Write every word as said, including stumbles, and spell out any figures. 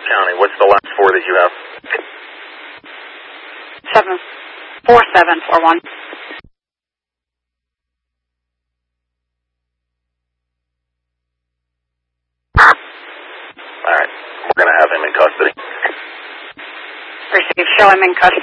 County. What's the last four that you have? Seven, four seven four one. All right. We're going to have him in custody. Receive. Show him in custody.